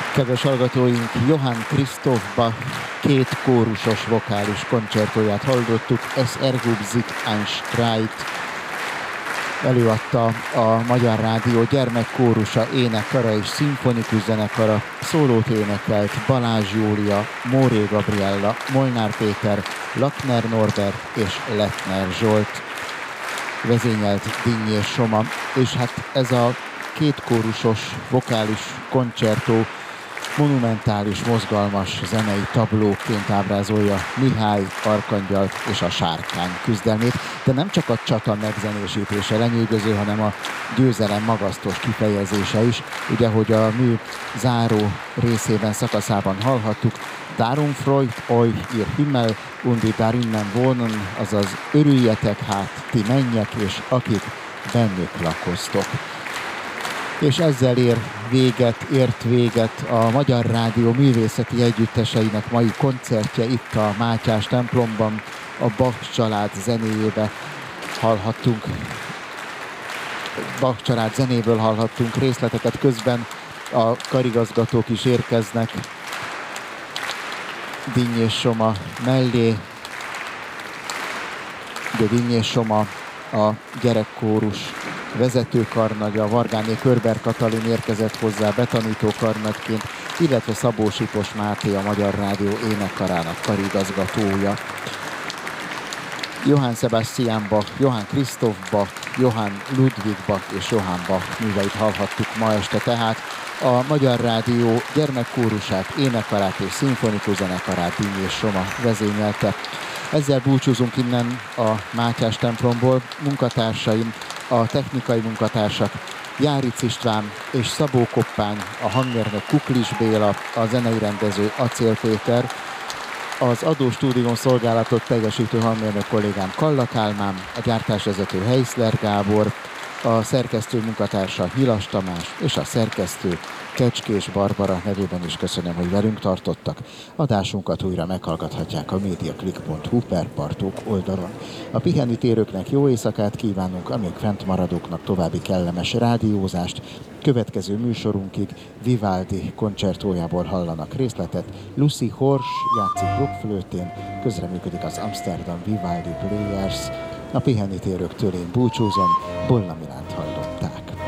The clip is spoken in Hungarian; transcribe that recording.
Kedves hallgatóink, Johann Christoph Bach két kórusos vokális koncertóját hallottuk, Es erhob sich ein Streit. Előadta a Magyar Rádió gyermekkórusa, énekkara és szimfonikus zenekara, szólót énekelt Balázs Júlia, Móré Gabriella, Molnár Péter, Lakner Norbert és Lettner Zsolt. Vezényelt Dinnyés Soma, és hát ez a két kórusos vokális koncertó monumentális, mozgalmas zenei tablóként ábrázolja Mihály Arkangyalt és a Sárkány küzdelmét, de nem csak a csata megzenésítése lenyűgöző, hanem a győzelem magasztos kifejezése is. Ugye, hogy a mű záró részében, szakaszában hallhattuk, Darum freut euch ihr Himmel und die darinnen wohnen, azaz örüljetek hát, ti mennyek és akik bennük lakoztok. És ezzel ért véget a Magyar Rádió művészeti együtteseinek mai koncertje itt a Mátyás templomban. A Bach család zenéjébe hallhattunk, Bach család zenéből hallhattunk részleteket, közben a karigazgatók is érkeznek Dinnyés Soma mellé. De Dinnyés Soma a gyerekkórus vezetőkarnagya, Vargáné Körber Katalin érkezett hozzá betanító karnagyként, illetve Szabó Sipos Máté, a Magyar Rádió énekkarának karigazgatója. Johann Sebastian Bach, Johann Christoph Bach, Johann Ludwig Bach és Johann Bach műveit hallhattuk ma este tehát. A Magyar Rádió gyermekkórusát, énekkarát és szimfonikus zenekarát Dinnyés Soma vezényelte. Ezzel búcsúzunk innen a Mátyás templomból. Munkatársaim, a technikai munkatársak Járic István és Szabó Koppány, a hangmérnök Kuklis Béla, a zenei rendező Acél Péter, az adóstúdión szolgálatot teljesítő hangmérnök kollégám Kalla Kálmán, a gyártásvezető Heisler Gábor, a szerkesztő munkatársa Nyilas Tamás és a szerkesztő Kecskés Barbara nevében is köszönöm, hogy velünk tartottak. Adásunkat újra meghallgathatják a mediaclick.hu per Bartók oldalon. A pihenőtérőknek jó éjszakát kívánunk, amíg fent maradóknak további kellemes rádiózást. Következő műsorunkig Vivaldi koncertójából hallanak részletet. Lucy Horsch játszik blokkflőtén, közreműködik az Amsterdam Vivaldi Players. A pihenőtérőktől én búcsúzom, Bolla Milánt hallgatom.